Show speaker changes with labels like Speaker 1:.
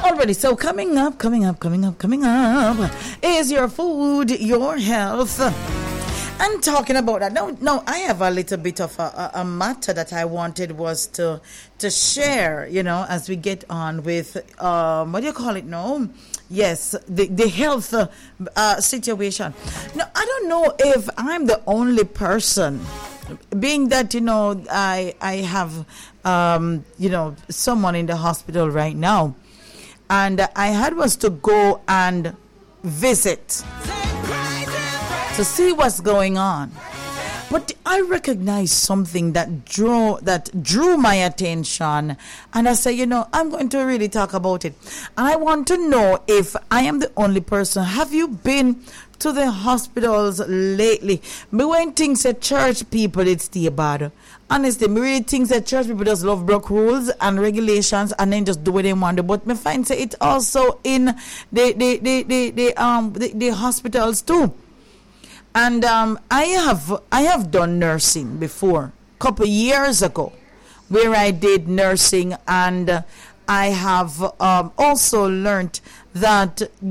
Speaker 1: Already, so coming up is your food, your health. And talking about that, no, I have a little bit of a matter that I wanted was to share, as we get on with, what do you call it now? Yes, the health situation. Now, I don't know if I'm the only person, being that, I have, someone in the hospital right now. And I had was to go and visit to see what's going on. But I recognized something that drew my attention, and I said, I'm going to really talk about it. And I want to know if I am the only person. Have you been to the hospitals lately? Me when things at church people it's the bad. Honestly, me really think that church people just love broke rules and regulations and then just do what they want to. But me find say it also in the hospitals too. And I have done nursing before, couple years ago, where I did nursing, and I have also learned that